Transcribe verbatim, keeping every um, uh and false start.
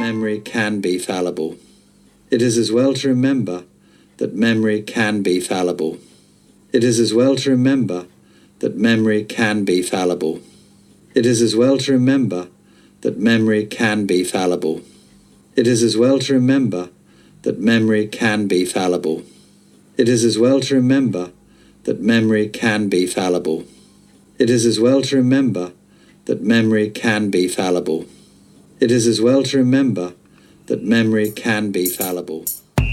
memory can be fallible. It is as well to remember that memory can be fallible. It is as well to remember that memory can be fallible. It is as well to remember that memory can be fallible. It is as well to remember that memory can be fallible. It is as well to remember that memory can be fallible. It is as well to remember that memory can be fallible. It is as well to remember that memory can be fallible.